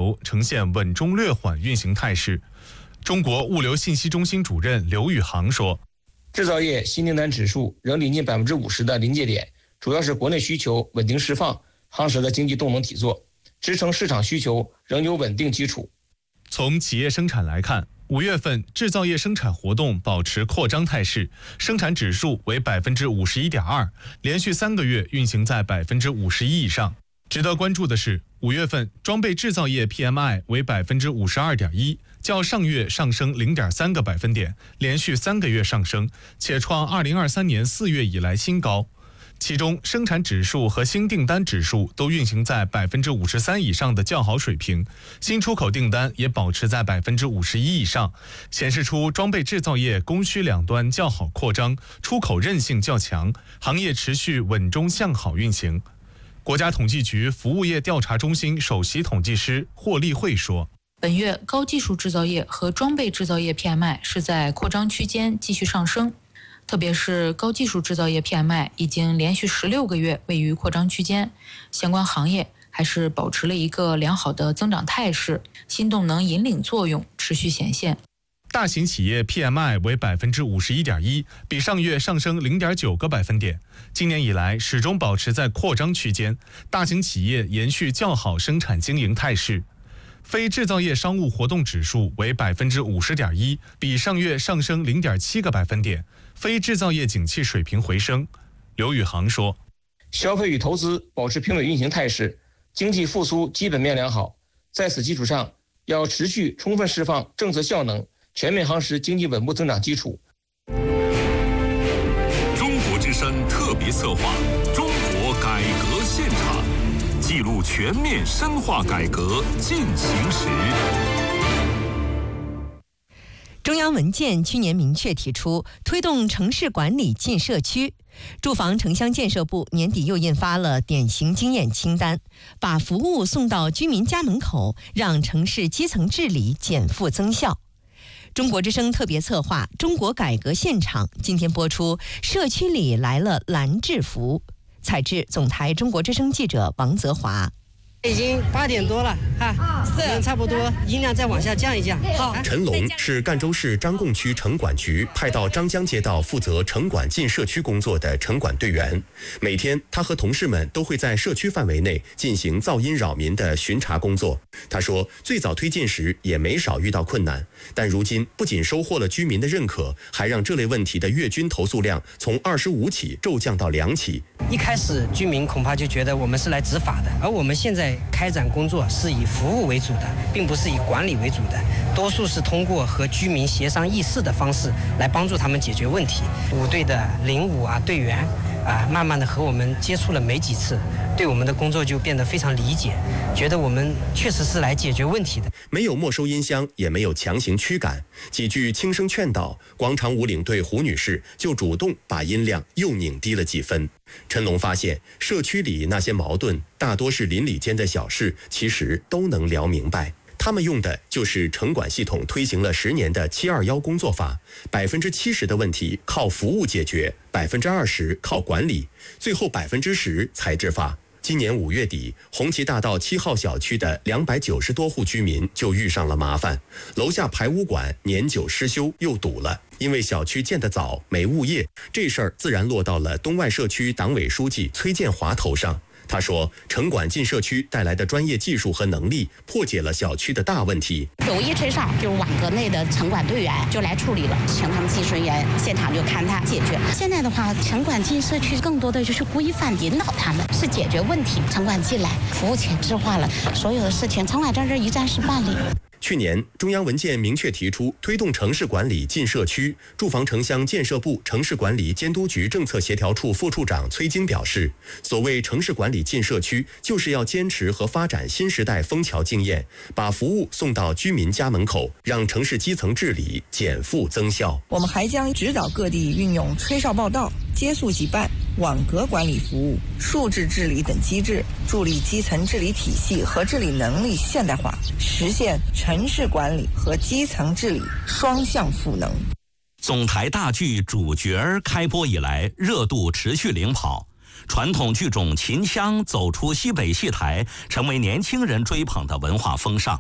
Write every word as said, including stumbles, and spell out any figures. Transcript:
流呈现稳中略缓运行态势。中国物流信息中心主任刘宇航说， 制造业新订单指数仍临近百分之五十的临界点，主要是国内需求稳定释放，夯实了经济动能体作，支撑市场需求仍有稳定基础。 从企业生产来看，五月份制造业生产活动保持扩张态势，生产指数为百分之五十一点二，连续三个月运行在百分之五十一以上。值得关注的是，五月份装备制造业 P M I 为百分之五十二点一，较上月上升零点三个百分点，连续三个月上升，且创二零二三年四月以来新高。其中，生产指数和新订单指数都运行在百分之五十三以上的较好水平，新出口订单也保持在百分之五十一以上，显示出装备制造业供需两端较好扩张，出口韧性较强，行业持续稳中向好运行。国家统计局服务业调查中心首席统计师霍立慧说， 本月高技术制造业和装备制造业 P M I 是在扩张区间继续上升。特别是高技术制造业 P M I 已经连续十六个月位于扩张区间，相关行业还是保持了一个良好的增长态势，新动能引领作用持续显现。 大型企业 P M I 为百分之五十一点一，比上月上升零点九个百分点。今年以来始终保持在扩张区间，大型企业延续较好生产经营态势。非制造业商务活动指数为百分之五十点一，比上月上升零点七个百分点。非制造业景气水平回升。刘宇航说， 消费与投资保持平稳运行态势，经济复苏基本面良好，在此基础上，要持续充分释放政策效能，全面夯实经济稳步增长基础。 中国之声特别策划《中国改革现场》，记录全面深化改革进行时。 中央文件去年明确提出，推动城市管理进社区。住房城乡建设部年底又印发了典型经验清单，把服务送到居民家门口，让城市基层治理减负增效。中国之声特别策划《中国改革现场》今天播出，社区里来了蓝制服。采制总台中国之声记者王泽华。 已经八点多了哈，是差不多，音量再往下降一降。好， 陈龙是赣州市张贡区城管局派到张江街道负责城管进社区工作的城管队员。每天，他和同事们都会在社区范围内进行噪音扰民的巡查工作。他说，最早推进时也没少遇到困难，但如今不仅收获了居民的认可，还让这类问题的月均投诉量从二十五起骤降到两起。 一开始居民恐怕就觉得我们是来执法的，而我们现在开展工作是以服务为主的，并不是以管理为主的，多数是通过和居民协商议事的方式来帮助他们解决问题。五队的零五啊队员啊，慢慢的和我们接触了没几次，对我们的工作就变得非常理解，觉得我们确实是来解决问题的。 没有没收音箱，也没有强行驱赶，几句轻声劝导，广场舞领队胡女士就主动把音量又拧低了几分。陈龙发现，社区里那些矛盾大多是邻里间的小事，其实都能聊明白。他们用的就是城管系统推行了十年的七二幺工作法，百分之七十的问题靠服务解决，百分之二十靠管理，最后百分之十才执法。今年五月底，红旗大道七号小区的两百九十多户居民就遇上了麻烦，楼下排污管年久失修又堵了。因为小区建得早，没物业，这事儿自然落到了东外社区党委书记崔建华头上。他说，城管进社区带来的专业技术和能力，破解了小区的大问题。 有一吹哨，就是网格内的城管队员就来处理了，请他们技术人员现场就看他解决。现在的话，城管进社区更多的就是规范引导他们，是解决问题。城管进来，服务潜质化了，所有的事情城管在这儿一站式办理。 去年，中央文件明确提出推动城市管理进社区。住房城乡建设部城市管理监督局政策协调处副处长崔晶表示，所谓城市管理进社区，就是要坚持和发展新时代枫桥经验，把服务送到居民家门口，让城市基层治理减负增效。 我们还将指导各地运用吹哨报到、接速即办、网格管理服务、数字治理等机制，助力基层治理体系和治理能力现代化，实现城市管理和基层治理双向赋能。 总台大剧主角儿开播以来，热度持续领跑，传统剧种秦腔走出西北戏台，成为年轻人追捧的文化风尚。